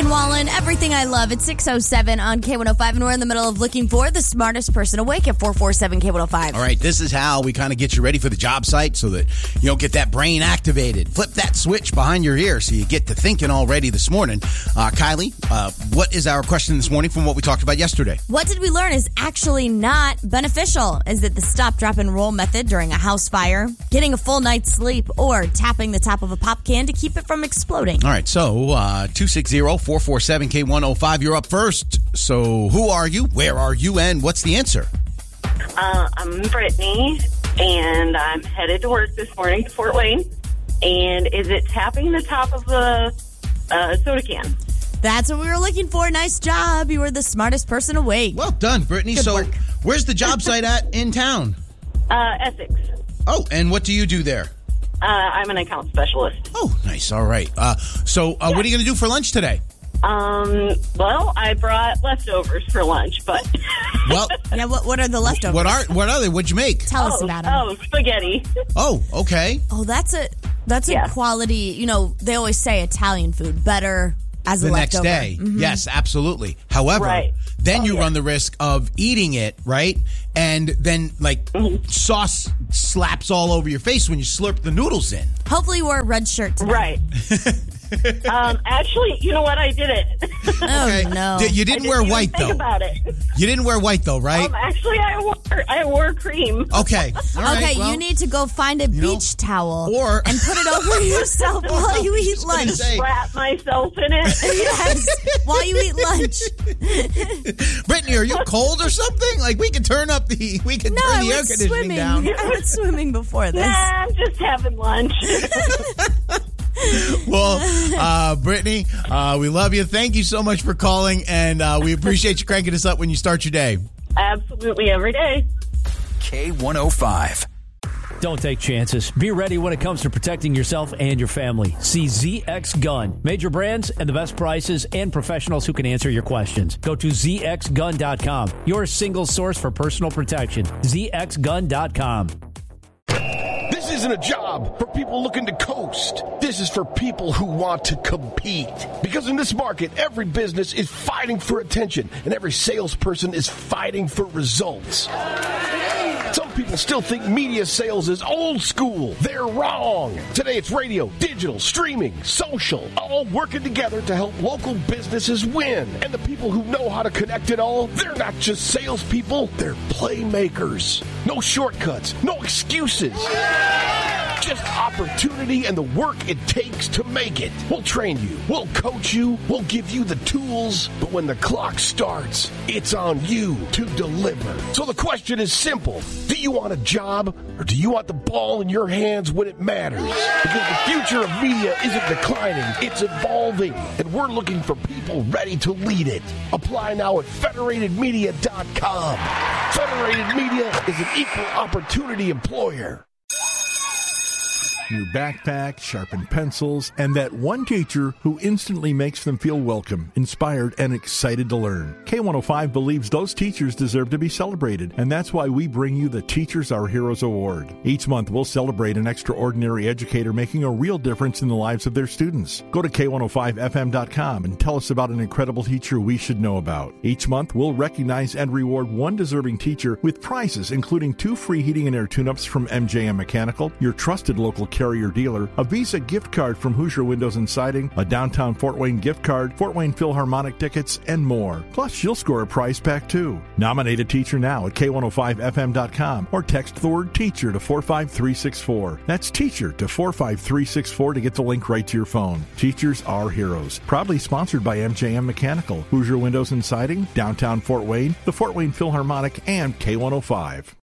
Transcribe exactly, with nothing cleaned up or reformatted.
Morgan Wallen, Everything I Love. It's six oh seven on K one oh five, and we're in the middle of looking for the smartest person awake at four four seven K one oh five. All right, this is how we kind of get you ready for the job site so that you don't get that brain activated. Flip that switch behind your ear so you get to thinking already this morning. Uh, Kylie, uh, what is our question this morning from what we talked about yesterday? What did we learn is actually not beneficial? Is it the stop, drop, and roll method during a house fire, getting a full night's sleep, or tapping the top of a pop can to keep it from exploding? All right, so uh, two six zero, four four seven, K one oh five, you're up first. So who are you, where are you, and what's the answer? Uh, I'm Brittany, and I'm headed to work this morning to Fort Wayne. And is it tapping the top of the uh, soda can? That's what we were looking for. Nice job. You were the smartest person awake. Well done, Brittany. Good so work. Where's the job site at in town? Uh, Essex. Oh, and what do you do there? Uh, I'm an account specialist. Oh, nice. All right. Uh, so uh, what are you going to do for lunch today? Um, well, I brought leftovers for lunch, but... Well, yeah, what, what are the leftovers? What are what are they? What'd you make? Tell oh, us about them. Oh, spaghetti. Oh, okay. Oh, that's a that's a Yeah. quality. You know, they always say Italian food better as a The next leftover. day. Mhm. Yes, absolutely. However, Right. then Oh, you yeah. run the risk of eating it, right? And then, like, Mm-hmm. sauce slaps all over your face when you slurp the noodles in. Hopefully, you wore a red shirt today. Right. um, actually, you know what? I did it. Oh Okay. no! D- You I didn't didn't wear even white, think though. about it. You didn't wear white, though, right? Um, actually, I wore I wore cream. Okay. All right, Okay, well, you need to go find a know, beach towel or- and put it over yourself while you eat gonna lunch. say- Wrap myself in it. Yes, while you eat lunch. Brittany, are you cold or something? Like, we can turn up the, we can No, turn I the air went conditioning swimming. down. I went swimming before this. Nah, I'm just having lunch. Well, uh, Brittany, uh, we love you. Thank you so much for calling, and uh, we appreciate you cranking us up when you start your day. Absolutely every day. K one oh five. Don't take chances. Be ready when it comes to protecting yourself and your family. See Z X Gun. Major brands and the best prices and professionals who can answer your questions. Go to Z X gun dot com. Your single source for personal protection. Z X gun dot com. This isn't a job for people looking to coast. This is for people who want to compete. Because in this market, every business is fighting for attention, and every salesperson is fighting for results. Some people still think media sales is old school. They're wrong. Today it's radio, digital, streaming, social, all working together to help local businesses win. And the people who know how to connect it all, they're not just salespeople, they're playmakers. No shortcuts, no excuses. Just opportunity and the work it takes to make it. We'll train you. We'll coach you. We'll give you the tools. But when the clock starts, it's on you to deliver. So the question is simple. Do you want a job or do you want the ball in your hands when it matters? Because the future of media isn't declining. It's evolving. And we're looking for people ready to lead it. Apply now at federated media dot com. Federated Media is an equal opportunity employer. New backpack, sharpened pencils, and that one teacher who instantly makes them feel welcome, inspired, and excited to learn. K one oh five believes those teachers deserve to be celebrated, and that's why we bring you the Teachers Our Heroes Award. Each month, we'll celebrate an extraordinary educator making a real difference in the lives of their students. Go to K one oh five F M dot com and tell us about an incredible teacher we should know about. Each month, we'll recognize and reward one deserving teacher with prizes, including two free heating and air tune-ups from M J M Mechanical, your trusted local carrier dealer, a Visa gift card from Hoosier Windows and Siding, a downtown Fort Wayne gift card, Fort Wayne Philharmonic tickets, and more. Plus, you'll score a prize pack too. Nominate a teacher now at K one oh five F M dot com or text the word teacher to four five three six four. That's teacher to four five three six four to get the link right to your phone. Teachers Are Heroes. Proudly sponsored by M J M Mechanical, Hoosier Windows and Siding, downtown Fort Wayne, the Fort Wayne Philharmonic, and K one oh five.